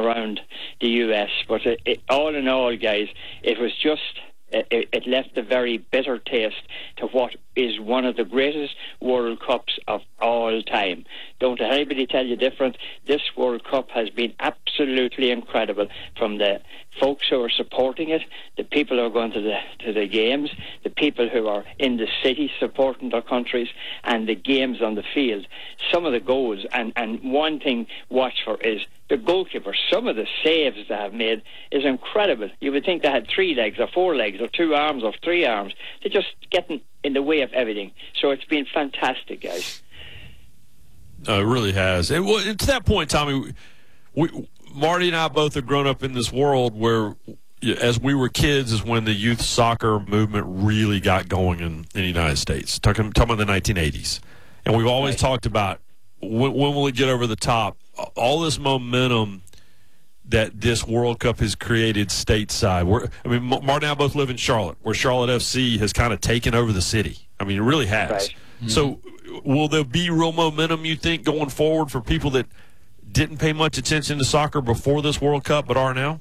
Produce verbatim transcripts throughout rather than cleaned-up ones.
around the U S. But it, it, all in all, guys, it was just... It, it left a very bitter taste to what is one of the greatest World Cups of all time. Don't let anybody tell you different. This World Cup has been absolutely incredible, from the folks who are supporting it, the people who are going to the to the games, the people who are in the city supporting their countries, and the games on the field. Some of the goals, and, and one thing watch for is the goalkeepers. Some of the saves they have made is incredible. You would think they had three legs or four legs or two arms or three arms. They're just getting in the way of everything. So it's been fantastic, guys. Uh, it really has. And well, to that point, Tommy, we, Marty and I both have grown up in this world where, as we were kids, is when the youth soccer movement really got going in, in the United States. Talking, talking about the nineteen eighties. And we've always right. talked about when, when will it get over the top? All this momentum that this World Cup has created stateside. We're, I mean, Marty and I both live in Charlotte, where Charlotte F C has kind of taken over the city. I mean, it really has. Right. Mm-hmm. So will there be real momentum, you think, going forward for people that didn't pay much attention to soccer before this World Cup but are now?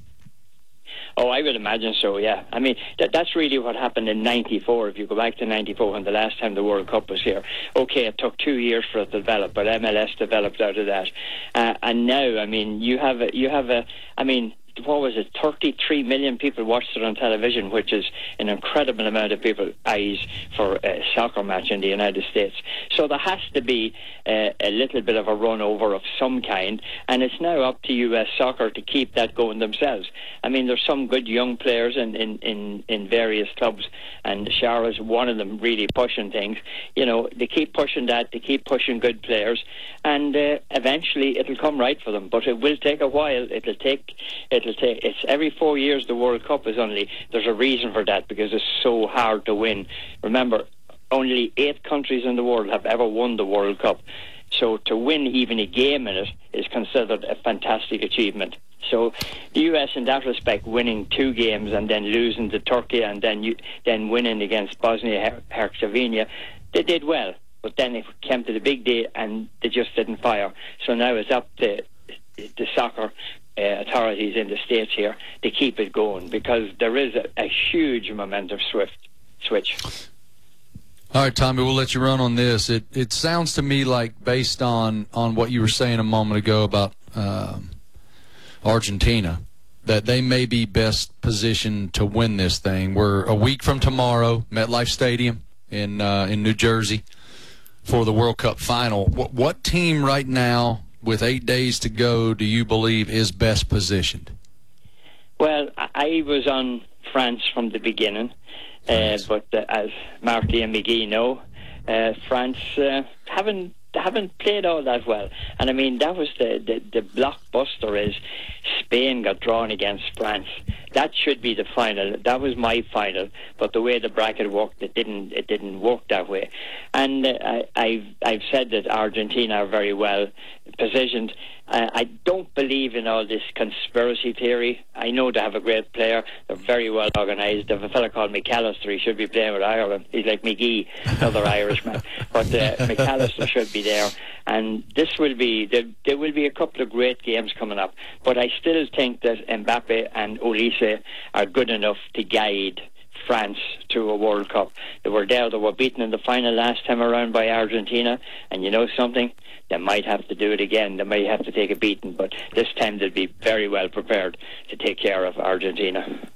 Oh, I would imagine so, yeah. I mean, that, that's really what happened in ninety-four. If you go back to ninety-four, when the last time the World Cup was here. Okay, it took two years for it to develop, but M L S developed out of that. Uh, and now, I mean, you have a, you have a, I mean, what was it, thirty-three million people watched it on television, which is an incredible amount of people eyes for a soccer match in the United States. So there has to be uh, a little bit of a run over of some kind, and it's now up to U S Soccer to keep that going themselves. I mean, there's some good young players in, in, in, in various clubs, and Charlotte's one of them really pushing things. You know, they keep pushing that, they keep pushing good players, and uh, eventually it'll come right for them. But it will take a while. It'll take... It'll take, it's every four years the World Cup is only, there's a reason for that, because it's so hard to win. Remember, only eight countries in the world have ever won the World Cup. So to win even a game in it is considered a fantastic achievement. So the U S, in that respect, winning two games and then losing to Turkey and then you, then winning against Bosnia-Herzegovina, they did well. But then it came to the big day and they just didn't fire. So now it's up to the soccer Uh, authorities in the States here to keep it going, because there is a, a huge momentum swift switch. All right, Tommy, we'll let you run on this. It it sounds to me like, based on, on what you were saying a moment ago about um, Argentina, that they may be best positioned to win this thing. We're a week from tomorrow, MetLife Stadium in uh, in New Jersey for the World Cup final. What, what team right now, with eight days to go, do you believe is best positioned? Well, I was on France from the beginning, uh, but uh, as Marty and McGee know, uh, France uh, haven't haven't played all that well. And I mean, that was the, the, the blockbuster is Spain got drawn against France. That should be the final. That was my final. But the way the bracket worked, it didn't it didn't work that way. And uh, I, I've I've said that Argentina are very well positioned. Uh, I don't believe in all this conspiracy theory. I know they have a great player. They're very well organised. They have a fellow called McAllister. He should be playing with Ireland. He's like McGee, another Irishman. But uh, McAllister should be there. And this will be, there, there will be a couple of great games coming up. But I still think that Mbappe and Olise are good enough to guide France to a World Cup. They were there, they were beaten in the final last time around by Argentina, and you know something? They might have to do it again. They might have to take a beating, but this time they'll be very well prepared to take care of Argentina.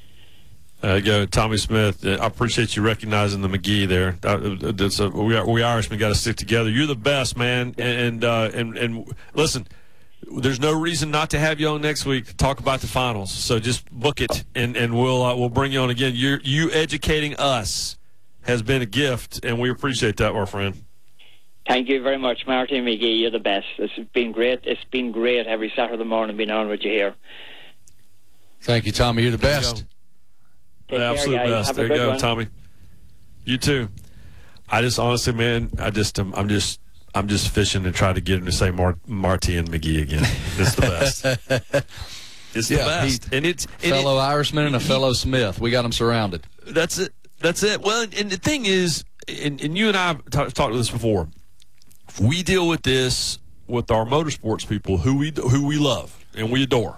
Uh, go, Tommy Smith. Uh, I appreciate you recognizing the McGee there. Uh, that's a, we, we Irishmen got to stick together. You're the best, man. And uh, and and listen, there's no reason not to have you on next week to talk about the finals. So just book it, and and we'll uh, we'll bring you on again. You you educating us has been a gift, and we appreciate that, my friend. Thank you very much, Martin McGee. You're the best. It's been great. It's been great every Saturday morning being on with you here. Thank you, Tommy. You're the best. The absolute care, best. There you go, one. Tommy. You too. I just honestly, man, I just um, I'm just I'm just fishing to try to get him to say Mar- Marty and McGee again. It's the best. It's the yeah, best. He, and it's and fellow it, Irishman and a he, fellow Smith. We got them surrounded. That's it. That's it. Well, and the thing is, and, and you and I have t- talked about this before. We deal with this with our motorsports people, who we who we love and we adore.